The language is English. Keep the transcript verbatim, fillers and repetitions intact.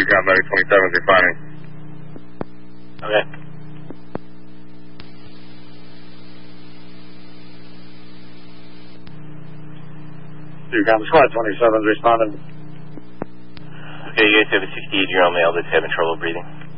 two, Combat twenty-seven, defining. Okay. two, Combat Squad twenty-seven, responding. Okay, you guys have a sixty-eight-year-old male that's having trouble breathing.